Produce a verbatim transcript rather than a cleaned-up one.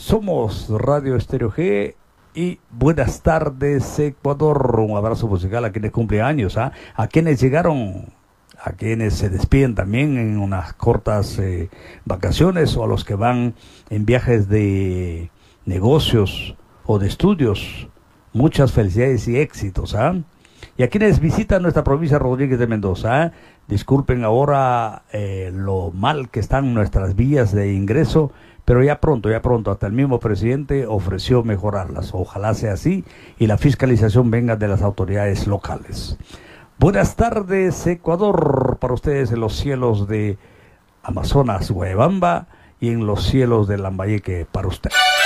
Somos Radio Estéreo G y buenas tardes Ecuador. Un abrazo musical a quienes cumplen años, ¿ah? A quienes llegaron, a quienes se despiden también en unas cortas eh, vacaciones, o a los que van en viajes de negocios o de estudios. Muchas felicidades y éxitos, ¿ah? Y a quienes visitan nuestra provincia Rodríguez de Mendoza, ¿eh? Disculpen ahora eh, lo mal que están nuestras vías de ingreso, pero ya pronto, ya pronto, hasta el mismo presidente ofreció mejorarlas. Ojalá sea así y la fiscalización venga de las autoridades locales. Buenas tardes, Ecuador, para ustedes en los cielos de Amazonas, Guayabamba, y en los cielos de Lambayeque para usted.